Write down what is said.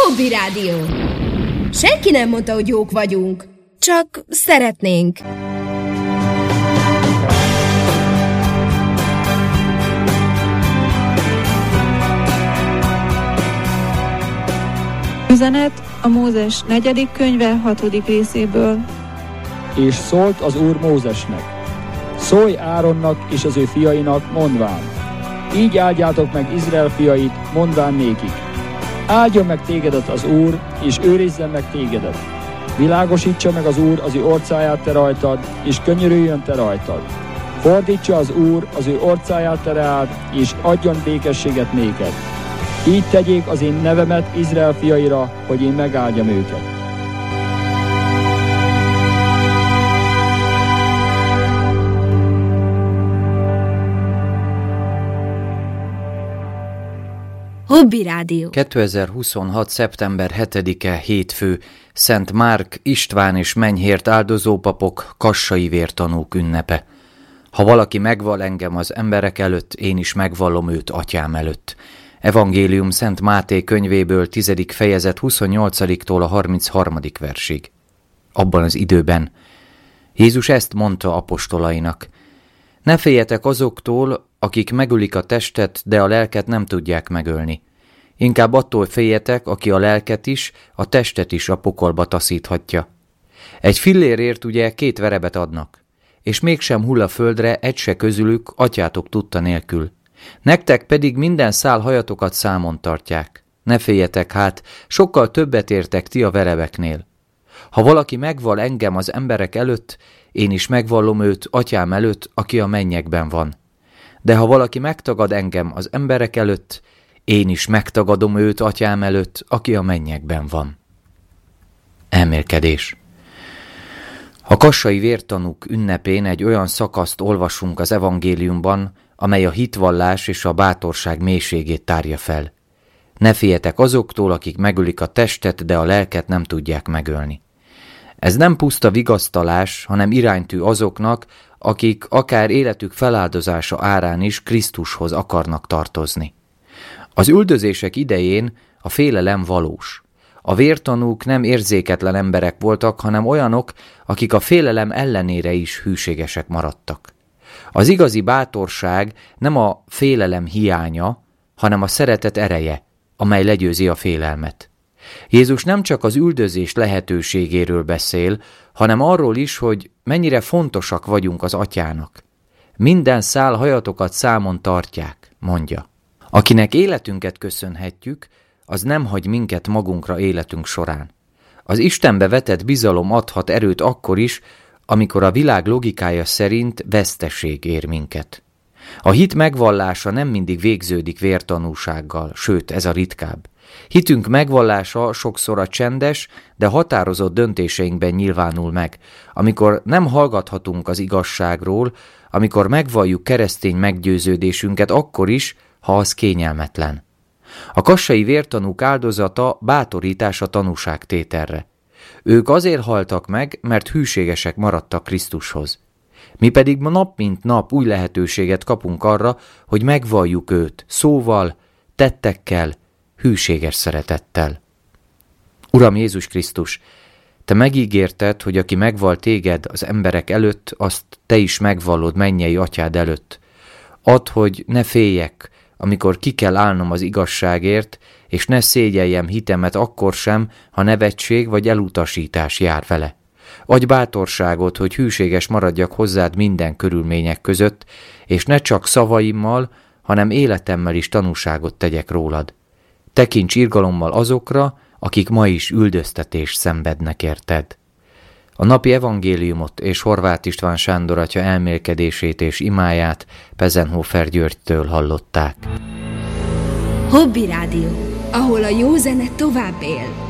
Hobby Rádió. Senki nem mondta, hogy jók vagyunk, csak szeretnénk. Üzenet a Mózes 4. könyve 6. részéből. És szólt az Úr Mózesnek: szólj Áronnak és az ő fiainak, mondván: így áldjátok meg Izrael fiait, mondván nékik: áldjon meg tégedet az Úr, és őrizzen meg tégedet. Világosítsa meg az Úr az ő orcáját te rajtad, és könyörüljön te rajtad. Fordítsa az Úr az ő orcáját te rád, és adjon békességet néked. Így tegyék az én nevemet Izrael fiaira, hogy én megáldjam őket. Hobby Rádió. 2026. szeptember 7-e hétfő, Szent Márk, István és Menyhért áldozópapok, kassai vértanúk ünnepe. Ha valaki megval engem az emberek előtt, én is megvallom őt atyám előtt. Evangélium Szent Máté könyvéből 10. fejezet 28-tól a 33. versig. Abban az időben Jézus ezt mondta apostolainak: ne féljetek azoktól, akik megölik a testet, de a lelket nem tudják megölni. Inkább attól féljetek, aki a lelket is, a testet is a pokolba taszíthatja. Egy fillérért ugye 2 verebet adnak, és mégsem hull a földre egy se közülük atyátok tudta nélkül. Nektek pedig minden szál hajatokat számon tartják. Ne féljetek hát, sokkal többet értek ti a verebeknél. Ha valaki megval engem az emberek előtt, én is megvallom őt atyám előtt, aki a mennyekben van. De ha valaki megtagad engem az emberek előtt, én is megtagadom őt atyám előtt, aki a mennyekben van. Elmélkedés. A kassai vértanúk ünnepén egy olyan szakaszt olvasunk az evangéliumban, amely a hitvallás és a bátorság mélységét tárja fel. Ne féljetek azoktól, akik megölik a testet, de a lelket nem tudják megölni. Ez nem puszta vigasztalás, hanem iránytű azoknak, akik akár életük feláldozása árán is Krisztushoz akarnak tartozni. Az üldözések idején a félelem valós. A vértanúk nem érzéketlen emberek voltak, hanem olyanok, akik a félelem ellenére is hűségesek maradtak. Az igazi bátorság nem a félelem hiánya, hanem a szeretet ereje, amely legyőzi a félelmet. Jézus nem csak az üldözés lehetőségéről beszél, hanem arról is, hogy mennyire fontosak vagyunk az atyának. Minden szál hajatokat számon tartják, mondja. Akinek életünket köszönhetjük, az nem hagy minket magunkra életünk során. Az Istenbe vetett bizalom adhat erőt akkor is, amikor a világ logikája szerint veszteség ér minket. A hit megvallása nem mindig végződik vértanúsággal, sőt, ez a ritkább. Hitünk megvallása sokszor a csendes, de határozott döntéseinkben nyilvánul meg, amikor nem hallgathatunk az igazságról, amikor megvalljuk keresztény meggyőződésünket akkor is, ha az kényelmetlen. A kassai vértanúk áldozata bátorítás a tanúságtételre. Ők azért haltak meg, mert hűségesek maradtak Krisztushoz. Mi pedig ma nap mint nap új lehetőséget kapunk arra, hogy megvalljuk őt szóval, tettekkel, hűséges szeretettel. Uram Jézus Krisztus, te megígérted, hogy aki megvall téged az emberek előtt, azt te is megvallod mennyei atyád előtt. Add, hogy ne féljek, amikor ki kell állnom az igazságért, és ne szégyeljem hitemet akkor sem, ha nevetség vagy elutasítás jár vele. Adj bátorságot, hogy hűséges maradjak hozzád minden körülmények között, és ne csak szavaimmal, hanem életemmel is tanúságot tegyek rólad. Tekints irgalommal azokra, akik ma is üldöztetést szenvednek érted. A napi evangéliumot és Horváth István Sándor atya elmélkedését és imáját Pezenhofer Györgytől hallották. Hobby Rádió, ahol a jó zene tovább él.